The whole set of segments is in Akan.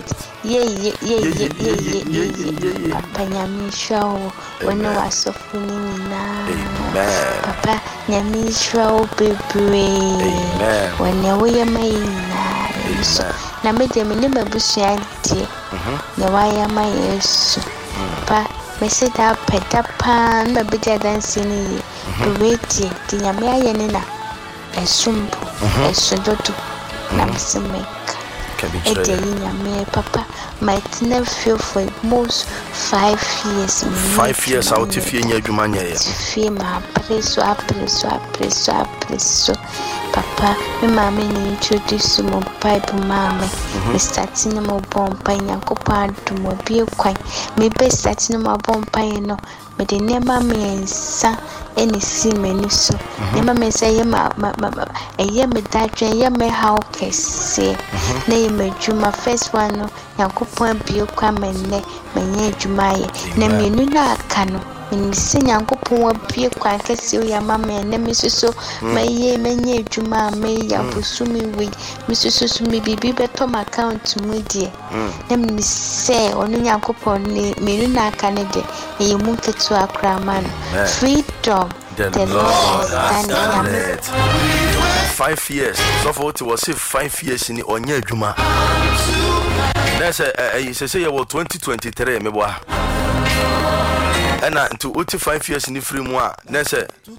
it. Ye. Papa Nyami show when I was so funny now. Papa Nyami show baby. When you were my na me de me ne babusua die. Na waya my yes. Pa me se da peda pan ba bia dance ni ye. Wait di Nyame aye ne na. Esumpo. Esododo. Na me se make. Papa might never feel for most 5 years. 5 years out if you need money. Fima, preso. Papa, my mammy introduced to my pipe, mammy. We starting my bomb pine and copan to mobile quine. Maybe starting my bomb pine, but they never mean son any seaman. So, never may say, a year me that train, may how can say. Name me Juma first one, Yankopan Bio Quaman, my Jumaya, name you not canoe. When sing Uncle Pua Pia quite see your mamma and Mrs. So may ye many Juma may Yabusumi with Mrs. Susumi be better my account to me, dear. Let me say, only Uncle Pony, Miruna Canada, and you move to a craman. Freedom, the Lord has 5 years. So for it was 5 years in the Onya Juma. That's a say about 2023, maybe. And to 85 years in the free moi, that's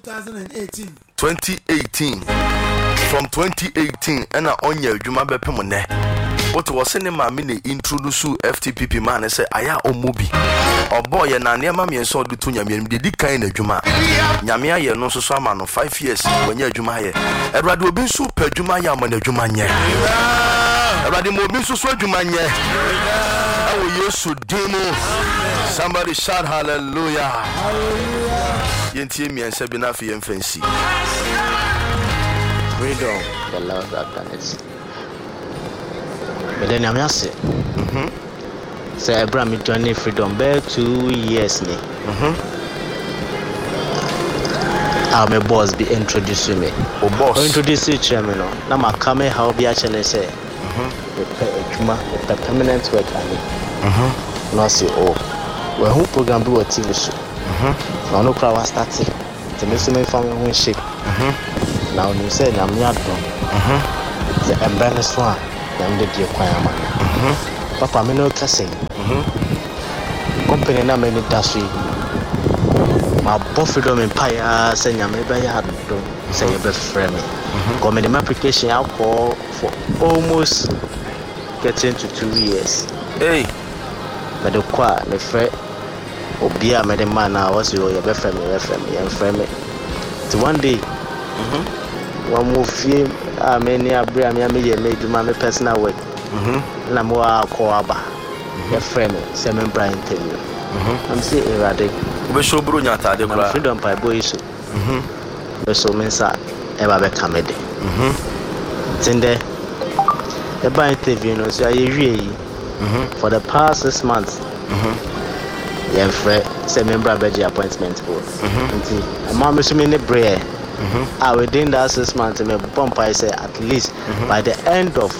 2018. From 2018, and on your Juma Bepemone. What was in my mini introduce FTPP man and say, Aya o Mubi. Or boy, and I near mammy and saw the Tunya, did kind of Juma. Yamia, no so man 5 years when you're Juma. Edward will be super Juma Yaman Juma. Edward will be so Juma. I will use to demo. Somebody shout hallelujah. Yentie me and Sabinafi and Fancy. Freedom, the Lord has done it. But then I'm not saying, say Abraham journey freedom bear 2 years. I'm a boss be introducing me. Oh boss. Introduce you chairman. Now my come how be actually say. The permanent work I need. Not say oh. Well, who program do a TV show? Now no crowd started. The Muslim family won't shake. Now you say I'm not done. The embarrassed one. I'm the dear choir man. Papa, I'm no cussing. Company na many dashi. My freedom empire saying I'm maybe I had to say a bit friendly. Come in the application I'll call for almost getting to 2 years. Hey, but the choir, the friend, Obia made a man. I was your friend, and friend. So one day, one more film, I many a bram, I made my personal work. Namoa Coaba, your friend, Simon Brian tell you. I'm saying, Erratic. we show Brunyata, the freedom by boys. But so mensa ever become it. Tende, the by interview, so I really for the past 6 months. Yeah, Fred, say member appointment board. And Mamma Sumini Bray. I within that 6 months, and bump I say at least by the end of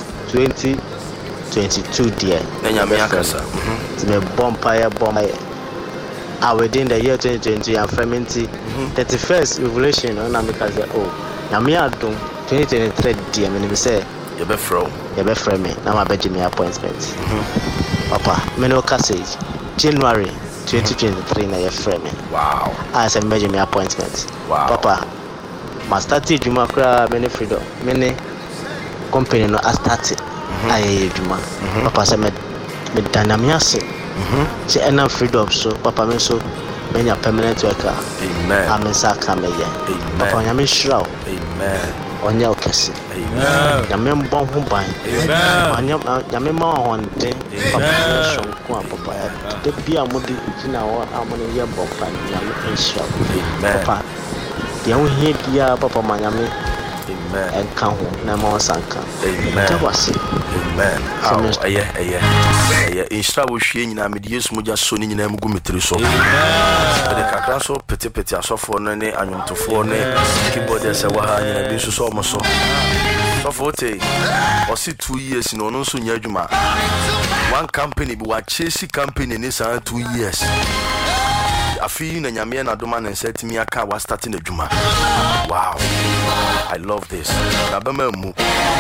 2022, dear. Then you're me bump I within the year 2020 and Frementy 31st revelation on America say, oh, Yamia do 2023, dear, and say, you're be from me. Now I bet me appointment. Papa, Meno Cassage, January 2023, na your frame. Wow. I said, measure me appointment. Wow. Papa, my started Juma Kra, many freedom, many company no I started. I Juma. Papa said, me dynamic. She enough freedom, so Papa, me so many a permanent worker. Amen. I'm in Sakame. Amen. Papa, I'm in Shroud. Amen. On your case. Amen. Yamem bon who buy. Amen. Yamema on day. Papa, the beer moody, our harmony, your bomb, and shop. Papa, young here, Papa Miami. Amen. And come home, no more Sanka. Amen. That was it. Amen. How yeah. Instead of sharing na medias muja so ni nyina mugu metri so. The kakra so pete asofo no ne anwomtofo ne keyboard ese wa ha nyina bi so mo so. So for te o si 2 years no no so nya adwuma. One company bi wa chase company ni sa 2 years. Afi na nyame na doma na setimi aka wa starting adwuma. Wow. I love this. Na bema emu.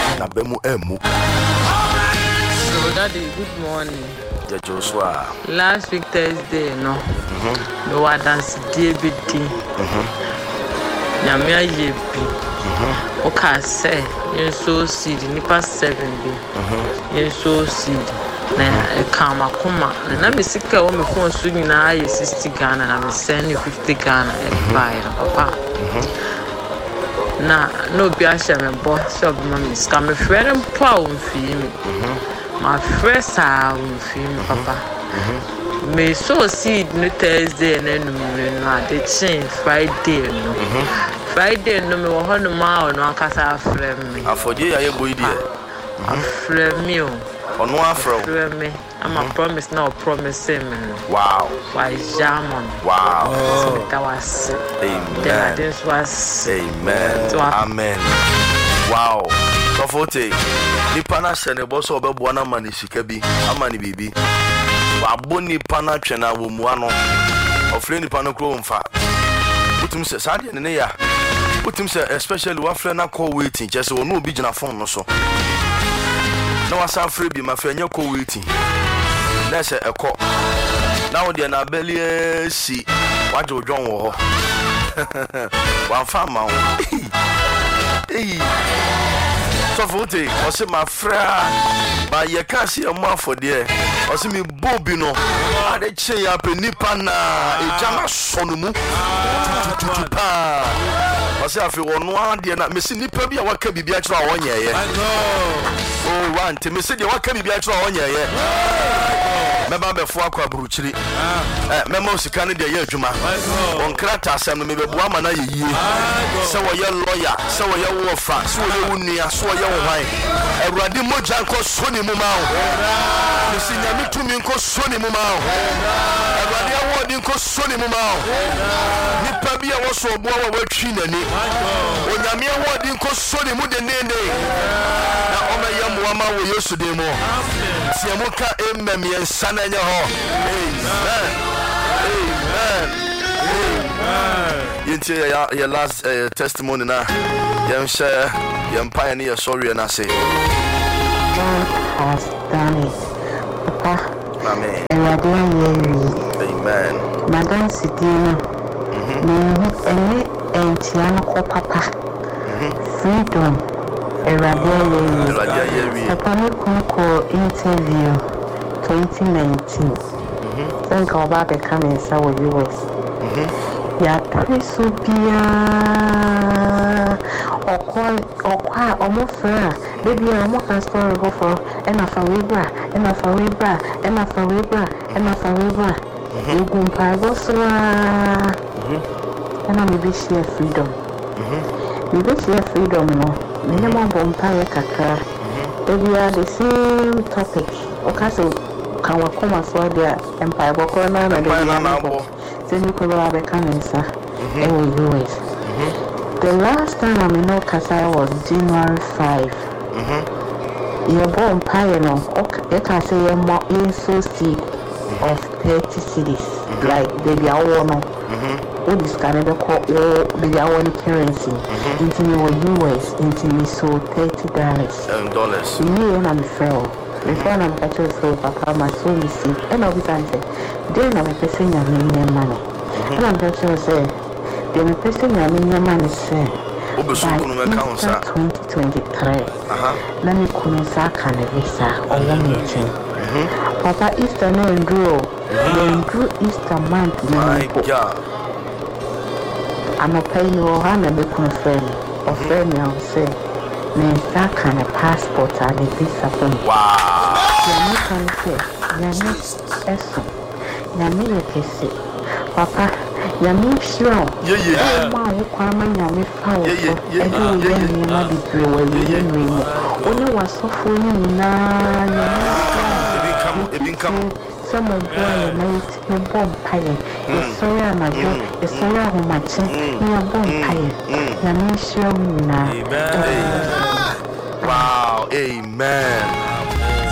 So Daddy, good morning. Joshua. Last week Thursday, no. No wa dance DBD. Nyame ayebi. Oka say, you so seed nipa 7 bi. You so seed. Na kama kuma. Na me sika wo me phone so nyina aye 60 Ghana na me send you 50 Ghana e buy papa. Na no bi a share me bo so be me scam me friend mpa wo mfi me. My first time papa. Me so see no Thursday and then no the change Friday no. Friday no me wo hono ma no akasa frem me. Afodie ya ye boy die. Frem me o. Ono afro. Frem me. I'm a promise now promise him. Wow. Why jamon. Wow. So that was amen. This was amen. Amen. Wow. So forte. Nipa na sene boso obebo na mani sika bi amani bibi wa boni pana twena wo mu ano ofre nipa no kro mfa utum se sade ne ya utum se especially wa fre na call waiting just wo no bi gina phone no so na wa san fre bi ma fa nya call waiting na se eko na wo de na beli si wa je odwon wo ho wa fa ma wo so vote o se ma fra ba ye ka se mo afode o se mi bobi no ade che ya pe nipa na e jama sonu mu pa o se afi wonu ade na me se nipa bi a waka bibia kira wonyeye oh want me se de waka bibia kira wonyeye meba be fo akwa buruchiri mema osika ne de ye adwuma on krata asem no me be boa mana ye yie se wo ye lawyer se wo ye wofa se wo ye wunua se wo ye wohan awurade moja nko soni mu ma wo me se nyame tumi nko soni mu ma wo awurade awodi nko soni mu ma wo nipa bia wo so obo wa watwi nani onyame awodi nko soni mu de nene na o me ye mo ma wo yesu de mo Siamuka emem yensana nya ho. Amen. Yenti ya last testimony na yem share yem pioneer sorry na say. God has done it. Papa. Amen. Amen. Madam Sidina. Entiano ko papa. Freedom. Papa Moko interview 2019. Then go back and come in South US. Ya preso bia okwa omofra baby am can story go for enough webra you go go so and I'm be share freedom. We be share freedom no. Minimum vampire kakra. They are the same topic. Okay, so can we come as well there? Empire Bokona and the then you could have a cancer. US. The last time I'm in Okasa was January 5. You're born pie, no. Okay, you can say you're more so seed of 30 cities. Like they are all all this Canada call all the hourly currency into your US into me so $30. Me and I'm fell. Before I'm catching so papa my soul is sick. And I'll be saying, then I'm pressing your money. And I'm catching say, then pressing your money say by Easter 2023. Let me come back and visa or one meeting. Papa Easter no drew Easter month. My God. I'm a paying you and be confirmed. Or friend, I'll say, means that kind of passport and a visa from. Wow. You can say, Yami Esso, Yami Kissy, Papa, Yami Shiro. My Kwama Yami Power, and you will be through where you Only was so full some of boy night in bomb pie. It's so my girl, it's so much in a bomb pie. Wow, amen.